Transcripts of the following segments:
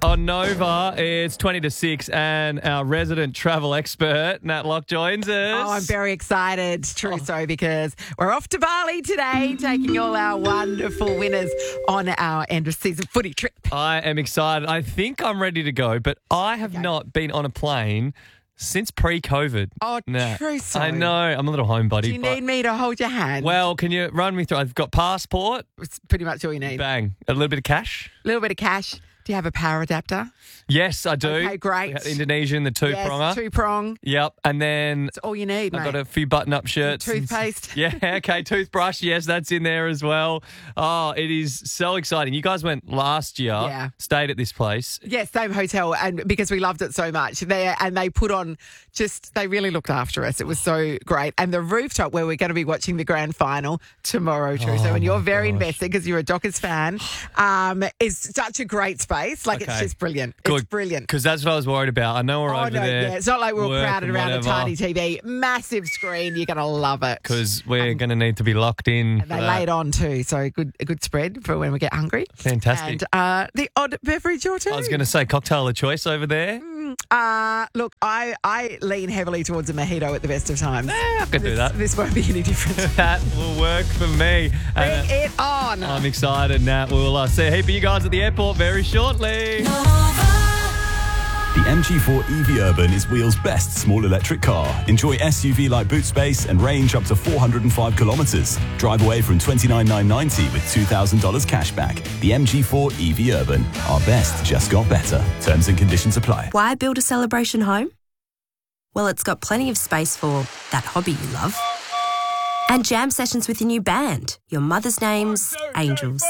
On Nova, it's 20 to 6 and our resident travel expert, Nat Locke, joins us. Oh, I'm very excited, so because we're off to Bali today, taking all our wonderful winners on our end of season footy trip. I am excited. I think I'm ready to go, but I have not been on a plane since pre-COVID. Oh, Nat. true, so. I know. I'm a little homebody. Do you need me to hold your hand? Well, can you run me through? I've got passport. It's pretty much all you need. Bang. A little bit of cash. A little bit of cash. Do you have a power adapter? Yes, I do. Okay, great. We had Indonesian, the two-pronger. Yes, two-prong. Yep. And then That's all you need, I've mate. got a few button-up shirts. Toothpaste. Yeah, okay. Toothbrush, yes, that's in there as well. Oh, it is so exciting. You guys went last year, Yeah. stayed at this place. Yes, same hotel, and because we loved it so much. They put on they really looked after us. It was so great. And the rooftop where we're going to be watching the grand final tomorrow, too. So when you're very invested because you're a Dockers fan, is such a great space. Like, it's just brilliant. Good. It's brilliant. Because that's what I was worried about. I know we're over there. Yeah, it's not like we're work crowded and around whatever. a tiny TV. Massive screen. You're going to love it. Because we're going to need to be locked in. And they lay it on too, so a good spread for when we get hungry. Fantastic. And the odd beverage or two. I was going to say cocktail of choice over there. Look, I lean heavily towards a mojito at the best of times. I could do that. This won't be any different. That will work for me. Bring it on. I'm excited, Nat. We'll see a heap of you guys at the airport very shortly. The MG4 EV Urban is Wheel's best small electric car. Enjoy SUV-like boot space and range up to 405 kilometres. Drive away from $29,990 with $2,000 cash back. The MG4 EV Urban. Our best just got better. Terms and conditions apply. Why build a celebration home? Well, it's got plenty of space for that hobby you love. And jam sessions with your new band. Your mother's name's Angels.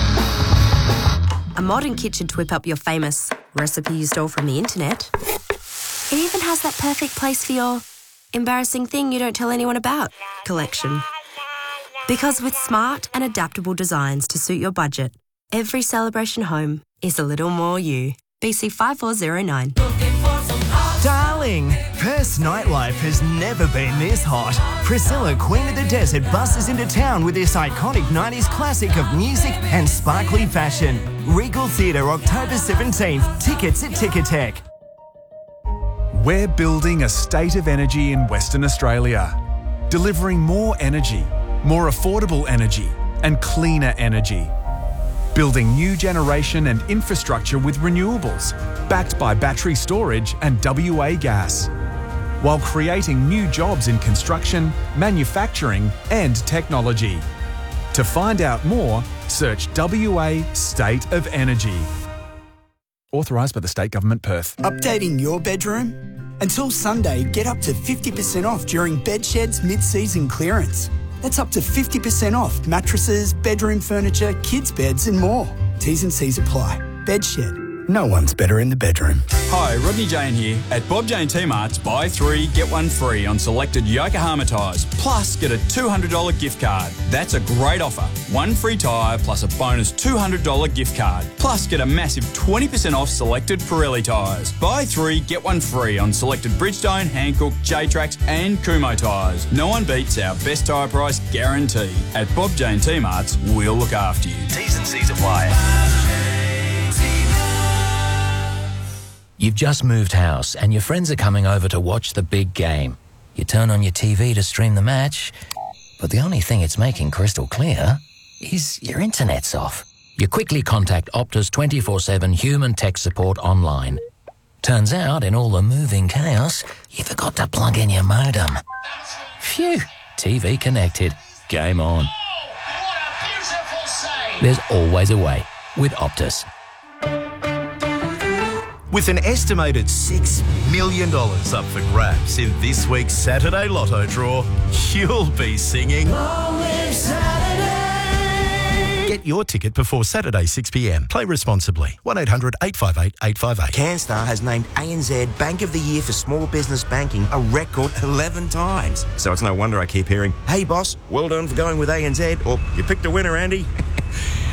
A modern kitchen to whip up your famous recipe you stole from the internet. It even has that perfect place for your embarrassing thing you don't tell anyone about collection. Because with smart and adaptable designs to suit your budget, every celebration home is a little more you. BC 5409. Darling, Perth's nightlife has never been this hot. Priscilla, Queen of the Desert, buses into town with this iconic 90s classic of music and sparkly fashion. Regal Theatre, October 17th. Tickets at Ticketek. We're building a state of energy in Western Australia, delivering more energy, more affordable energy, and cleaner energy. Building new generation and infrastructure with renewables, backed by battery storage and WA gas, while creating new jobs in construction, manufacturing and technology. To find out more, search WA State of Energy. Authorised by the State Government, Perth. Updating your bedroom? Until Sunday, get up to 50% off during Bedshed's mid-season clearance. That's up to 50% off mattresses, bedroom furniture, kids' beds and more. T's and C's apply. Bedshed. No one's better in the bedroom. Hi, Rodney Jane here. At Bob Jane T-Mart's, buy 3, get 1 free on selected Yokohama tyres. Plus, get a $200 gift card. That's a great offer. 1 free tyre plus a bonus $200 gift card. Plus, get a massive 20% off selected Pirelli tyres. Buy 3, get 1 free on selected Bridgestone, Hankook, J-Trax and Kumho tyres. No one beats our best tyre price guarantee. At Bob Jane T-Mart's, we'll look after you. T's and C's apply. You've just moved house and your friends are coming over to watch the big game. You turn on your TV to stream the match, but the only thing it's making crystal clear is your internet's off. You quickly contact Optus 24/7 human tech support online. Turns out, in all the moving chaos, you forgot to plug in your modem. Phew, TV connected. Game on. There's always a way with Optus. With an estimated $6 million up for grabs in this week's Saturday Lotto draw, you'll be singing Long Live Saturday. Get your ticket before Saturday 6 p.m. Play responsibly. 1800 858 858. CanStar has named ANZ Bank of the Year for Small Business Banking a record 11 times. So it's no wonder I keep hearing, hey boss, well done for going with ANZ, or you picked a winner, Andy.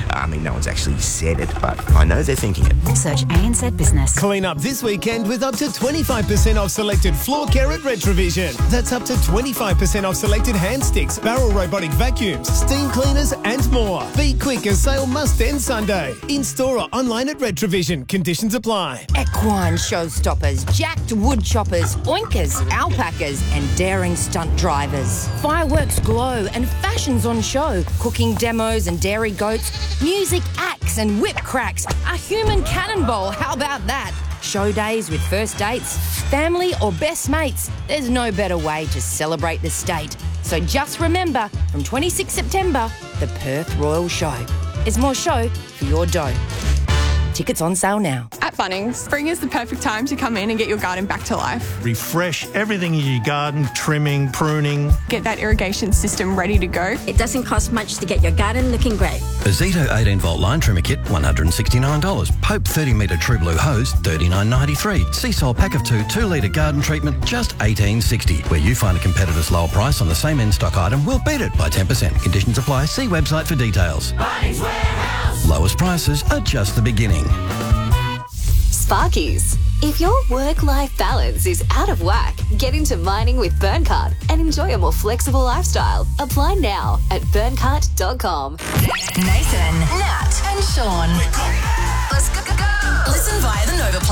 I mean, no one's actually said it, but I know they're thinking it. Search ANZ Business. Clean up this weekend with up to 25% off selected floor care at Retrovision. That's up to 25% off selected hand sticks, barrel robotic vacuums, steam cleaners and more. Be quick as sale must end Sunday. In-store or online at Retrovision. Conditions apply. Equine showstoppers, jacked wood choppers, oinkers, alpacas and daring stunt drivers. Fireworks glow and fashions on show. Cooking demos and dairy goats. Music acts and whip cracks. A human cannonball, how about that? Show days with first dates, family or best mates. There's no better way to celebrate the state. So just remember, from 26 September, the Perth Royal Show. It's more show for your dough. Tickets on sale now. At Bunnings, spring is the perfect time to come in and get your garden back to life. Refresh everything in your garden, trimming, pruning. Get that irrigation system ready to go. It doesn't cost much to get your garden looking great. A Zito 18-volt line trimmer kit, $169. Pope 30-metre True Blue hose, $39.93. Seasol pack of 2 litre garden treatment, just $18.60. Where you find a competitor's lower price on the same in-stock item, we'll beat it by 10%. Conditions apply. See website for details. Bunnings Warehouse. Lowest prices are just the beginning. Sparkies. If your work-life balance is out of whack, get into mining with Burncart and enjoy a more flexible lifestyle. Apply now at burncart.com. Nathan, Nat and Sean. Let's go. Listen via the Nova